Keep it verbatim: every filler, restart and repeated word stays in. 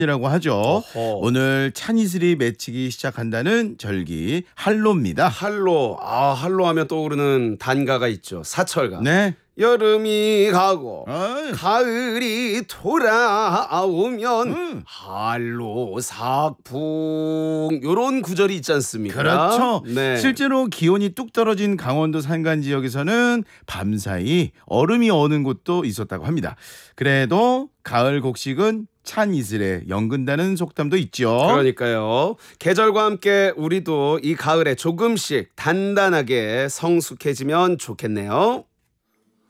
이라고 하죠. 어허. 오늘 찬이슬이 맺히기 시작한다는 절기 한로입니다. 한로. 아, 한로 하면 떠오르는 단가가 있죠. 사철가. 네. 여름이 가고 어이. 가을이 돌아오면 음. 한로삭풍 요런 구절이 있지 않습니까? 그렇죠. 네. 실제로 기온이 뚝 떨어진 강원도 산간 지역에서는 밤사이 얼음이 어는 곳도 있었다고 합니다. 그래도 가을 곡식은 찬 이슬에 연근다는 속담도 있죠. 그러니까요. 계절과 함께 우리도 이 가을에 조금씩 단단하게 성숙해지면 좋겠네요.